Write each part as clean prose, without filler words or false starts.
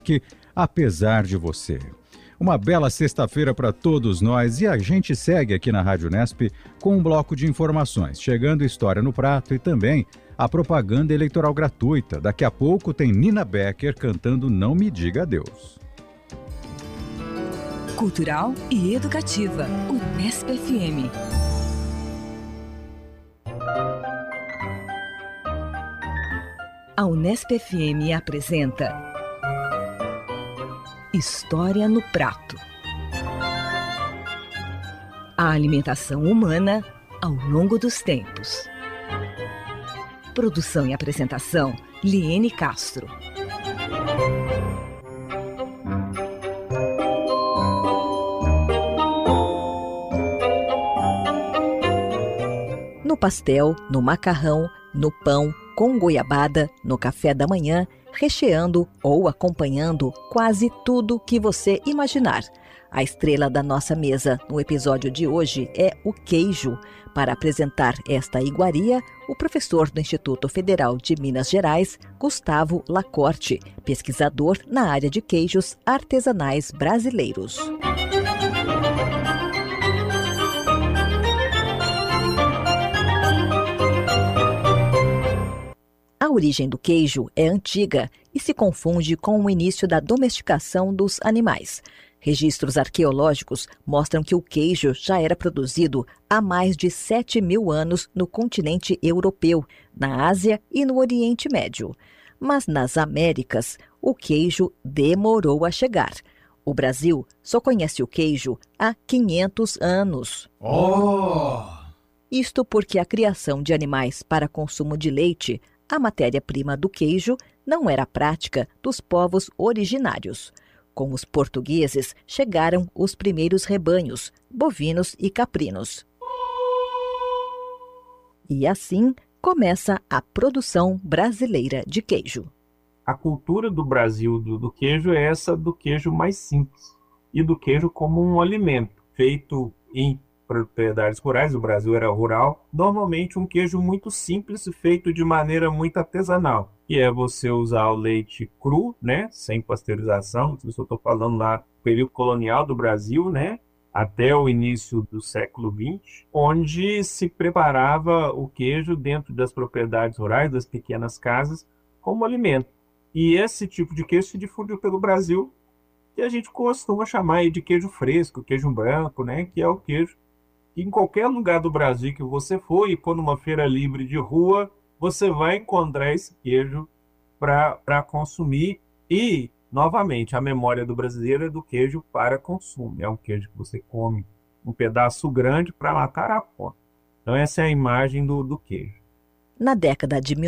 que apesar de você. Uma bela sexta-feira para todos nós e a gente segue aqui na Rádio Unesp com um bloco de informações, chegando História no Prato e também a propaganda eleitoral gratuita. Daqui a pouco tem Nina Becker cantando Não Me Diga Adeus. Cultural e educativa, Unesp FM. A Unesp FM apresenta História no Prato. A alimentação humana ao longo dos tempos. Produção e apresentação, Liene Castro. No pastel, no macarrão, no pão, com goiabada, no café da manhã, recheando ou acompanhando quase tudo que você imaginar. A estrela da nossa mesa no episódio de hoje é o queijo. Para apresentar esta iguaria, o professor do Instituto Federal de Minas Gerais, Gustavo Lacorte, pesquisador na área de queijos artesanais brasileiros. A origem do queijo é antiga e se confunde com o início da domesticação dos animais. Registros arqueológicos mostram que o queijo já era produzido há mais de 7.000 anos no continente europeu, na Ásia e no Oriente Médio. Mas nas Américas, o queijo demorou a chegar. O Brasil só conhece o queijo há 500 anos. Isto porque a criação de animais para consumo de leite, a matéria-prima do queijo, não era prática dos povos originários. Com os portugueses chegaram os primeiros rebanhos, bovinos e caprinos. E assim começa a produção brasileira de queijo. A cultura do Brasil do queijo é essa do queijo mais simples e do queijo como um alimento feito em propriedades rurais. O Brasil era rural, normalmente um queijo muito simples feito de maneira muito artesanal, que é você usar o leite cru, né, sem pasteurização. Isso eu estou falando lá do período colonial do Brasil, né, até o início do século XX, onde se preparava o queijo dentro das propriedades rurais, das pequenas casas, como alimento. E esse tipo de queijo se difundiu pelo Brasil, que a gente costuma chamar de queijo fresco, queijo branco, né, que é o queijo que em qualquer lugar do Brasil que você for e for numa feira livre de rua, você vai encontrar esse queijo para consumir. E, novamente, a memória do brasileiro é do queijo para consumo. É um queijo que você come um pedaço grande para matar a fome. Então essa é a imagem do queijo. Na década de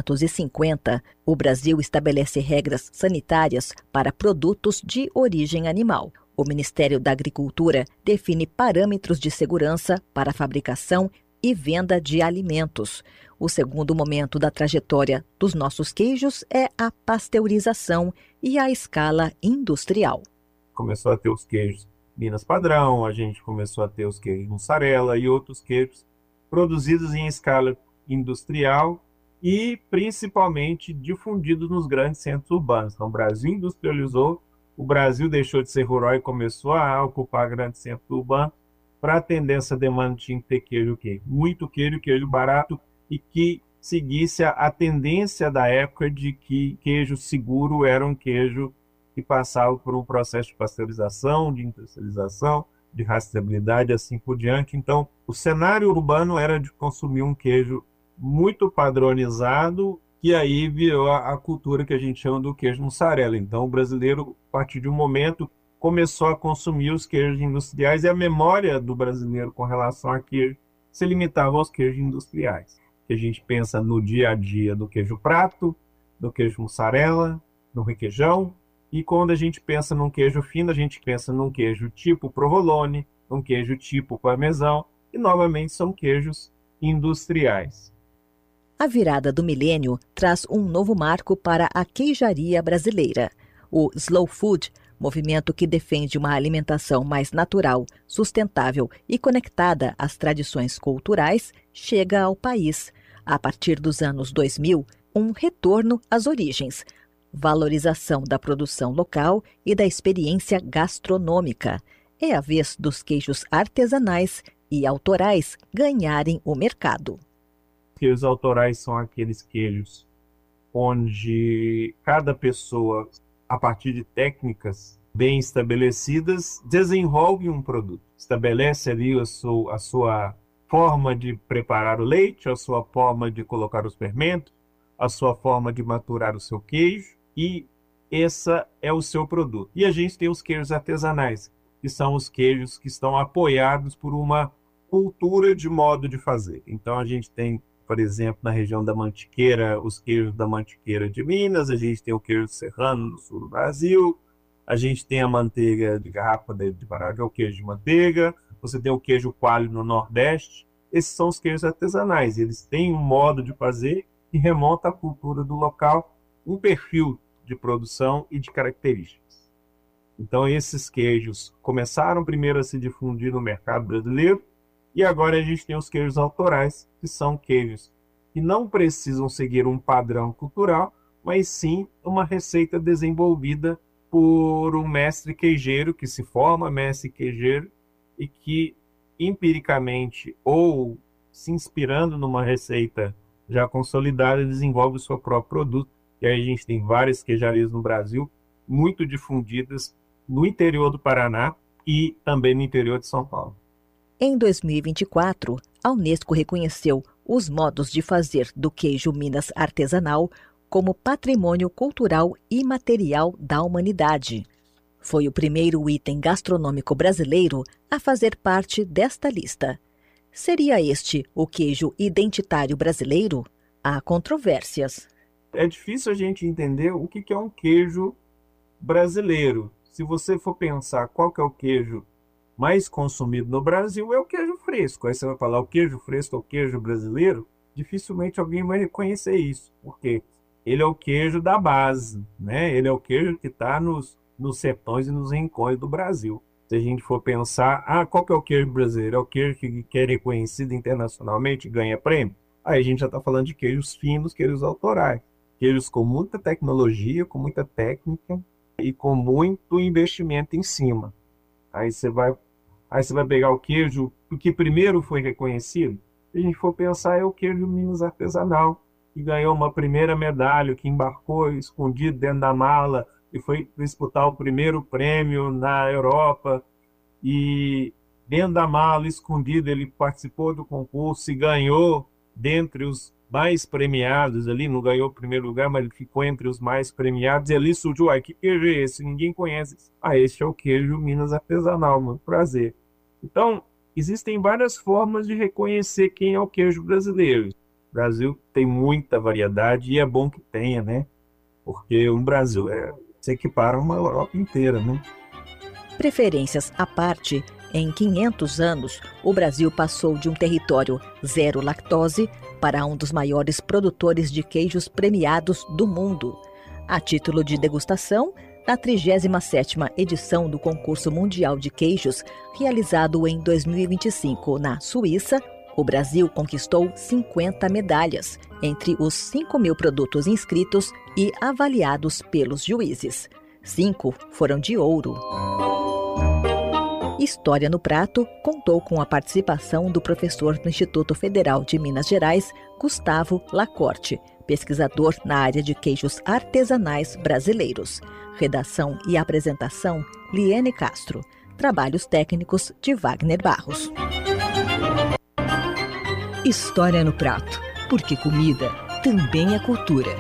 1950, o Brasil estabelece regras sanitárias para produtos de origem animal. O Ministério da Agricultura define parâmetros de segurança para a fabricação e venda de alimentos. O segundo momento da trajetória dos nossos queijos é a pasteurização e a escala industrial. Começou a ter os queijos Minas Padrão, a gente começou a ter os queijos mussarela e outros queijos produzidos em escala industrial e principalmente difundidos nos grandes centros urbanos. Então, o Brasil industrializou, o Brasil deixou de ser rural e começou a ocupar grandes centros urbanos. Para atender essa demanda tinha que ter queijo, muito queijo, queijo barato, e que seguisse a tendência da época de que queijo seguro era um queijo que passava por um processo de pasteurização, de industrialização, de rastreabilidade e assim por diante. Então, o cenário urbano era de consumir um queijo muito padronizado, que aí virou a cultura que a gente chama do queijo mussarela. Então, o brasileiro, a partir de um momento, começou a consumir os queijos industriais e a memória do brasileiro com relação a queijo se limitava aos queijos industriais. Que a gente pensa no dia a dia do queijo prato, do queijo mussarela, do requeijão, e quando a gente pensa num queijo fino, a gente pensa num queijo tipo provolone, um queijo tipo parmesão, e novamente são queijos industriais. A virada do milênio traz um novo marco para a queijaria brasileira. O Slow Food, movimento que defende uma alimentação mais natural, sustentável e conectada às tradições culturais, chega ao país. A partir dos anos 2000, um retorno às origens. valorização da produção local e da experiência gastronômica. É a vez dos queijos artesanais e autorais ganharem o mercado. Queijos autorais são aqueles queijos onde cada pessoa, a partir de técnicas bem estabelecidas, desenvolve um produto. Estabelece ali a sua forma de preparar o leite, a sua forma de colocar os fermentos, a sua forma de maturar o seu queijo, e esse é o seu produto. E a gente tem os queijos artesanais, que são os queijos que estão apoiados por uma cultura de modo de fazer. Então a gente tem, por exemplo, na região da Mantiqueira, os queijos da Mantiqueira de Minas, a gente tem o queijo serrano no sul do Brasil, a gente tem a manteiga de garrafa de Pará, que é o queijo de manteiga, você tem o queijo coalho no Nordeste. Esses são os queijos artesanais, eles têm um modo de fazer que remonta à cultura do local, um perfil de produção e de características. Então esses queijos começaram primeiro a se difundir no mercado brasileiro, e agora a gente tem os queijos autorais, que são queijos que não precisam seguir um padrão cultural, mas sim uma receita desenvolvida por um mestre queijeiro, que se forma mestre queijeiro e que empiricamente ou se inspirando numa receita já consolidada, desenvolve o seu próprio produto. E aí a gente tem várias queijarias no Brasil, muito difundidas no interior do Paraná e também no interior de São Paulo. Em 2024, a Unesco reconheceu os modos de fazer do queijo Minas artesanal como patrimônio cultural imaterial da humanidade. Foi o primeiro item gastronômico brasileiro a fazer parte desta lista. Seria este o queijo identitário brasileiro? Há controvérsias. É difícil a gente entender o que é um queijo brasileiro. Se você for pensar qual que é o queijo mais consumido no Brasil, é o queijo fresco. Aí você vai falar o queijo fresco é o queijo brasileiro? Dificilmente alguém vai reconhecer isso, porque ele é o queijo da base, né? Ele é o queijo que está nos sertões e nos rincões do Brasil. Se a gente for pensar, qual que é o queijo brasileiro? É o queijo que é reconhecido internacionalmente e ganha prêmio? Aí a gente já está falando de queijos finos, queijos autorais. Queijos com muita tecnologia, com muita técnica e com muito investimento em cima. Aí você vai pegar o queijo que primeiro foi reconhecido. Se a gente for pensar, é o queijo Minas artesanal, que ganhou uma primeira medalha, que embarcou escondido dentro da mala e foi disputar o primeiro prêmio na Europa. E dentro da mala, escondido, ele participou do concurso e ganhou dentre os mais premiados ali, não ganhou o primeiro lugar, mas ele ficou entre os mais premiados, e ali surgiu, que queijo é esse? Ninguém conhece. Esse é o queijo Minas artesanal, muito prazer. Então, existem várias formas de reconhecer quem é o queijo brasileiro. O Brasil tem muita variedade e é bom que tenha, né? Porque o Brasil se equipara a uma Europa inteira, né? Preferências à parte, em 500 anos, o Brasil passou de um território zero lactose para um dos maiores produtores de queijos premiados do mundo. A título de degustação, na 37ª edição do Concurso Mundial de Queijos, realizado em 2025 na Suíça, o Brasil conquistou 50 medalhas, entre os 5.000 produtos inscritos e avaliados pelos juízes. 5 foram de ouro. História no Prato contou com a participação do professor do Instituto Federal de Minas Gerais, Gustavo Lacorte, pesquisador na área de queijos artesanais brasileiros. Redação e apresentação, Liene Castro. Trabalhos técnicos de Wagner Barros. História no Prato, porque comida também é cultura.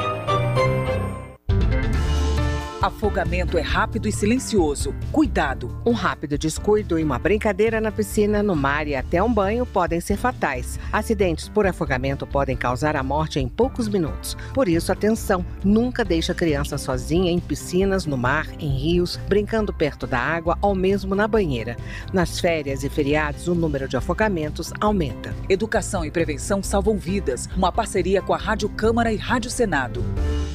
Afogamento é rápido e silencioso. Cuidado! Um rápido descuido e uma brincadeira na piscina, no mar e até um banho podem ser fatais. Acidentes por afogamento podem causar a morte em poucos minutos. Por isso, atenção! Nunca deixe a criança sozinha em piscinas, no mar, em rios, brincando perto da água ou mesmo na banheira. Nas férias e feriados, o número de afogamentos aumenta. Educação e prevenção salvam vidas. Uma parceria com a Rádio Câmara e Rádio Senado.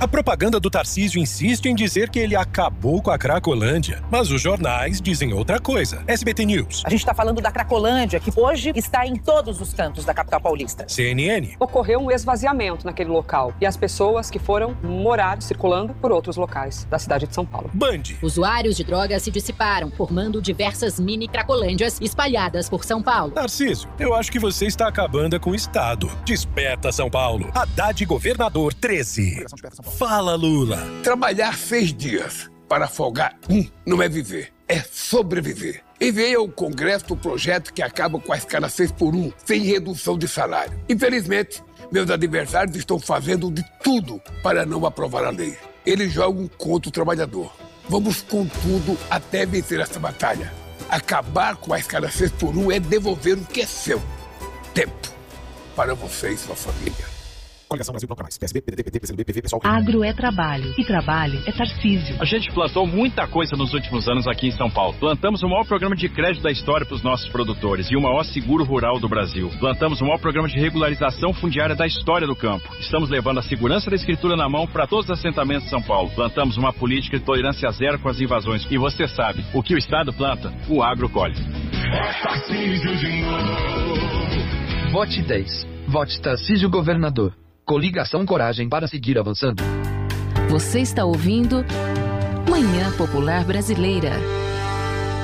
A propaganda do Tarcísio insiste em dizer que ele acabou com a Cracolândia, mas os jornais dizem outra coisa. SBT News. A gente está falando da Cracolândia, que hoje está em todos os cantos da capital paulista. CNN. Ocorreu um esvaziamento naquele local e as pessoas que foram morar circulando por outros locais da cidade de São Paulo. Band. Usuários de drogas se dissiparam, formando diversas mini Cracolândias espalhadas por São Paulo. Tarcísio, eu acho que você está acabando com o Estado. Desperta São Paulo. Haddad Governador 13. Fala, Lula. Trabalhar 6 dias para folgar um não é viver, é sobreviver. Enviei ao Congresso o projeto que acaba com a escala 6x1, sem redução de salário. Infelizmente, meus adversários estão fazendo de tudo para não aprovar a lei. Eles jogam contra o trabalhador. Vamos com tudo até vencer essa batalha. Acabar com a escala 6x1 é devolver o que é seu. Tempo para você e sua família. Coligação Brasil Bloco Mais, PSB, PDT, PT, PCdoB, PV, PSOL. Agro é trabalho e trabalho é Tarcísio. A gente plantou muita coisa nos últimos anos aqui em São Paulo. Plantamos o maior programa de crédito da história para os nossos produtores e o maior seguro rural do Brasil. Plantamos o maior programa de regularização fundiária da história do campo. Estamos levando a segurança da escritura na mão para todos os assentamentos de São Paulo. Plantamos uma política de tolerância zero com as invasões. E você sabe, o que o Estado planta, o agro colhe. Tarcísio de novo. Vote 10. Vote Tarcísio Governador. Coligação Coragem para seguir avançando. Você está ouvindo Manhã Popular Brasileira.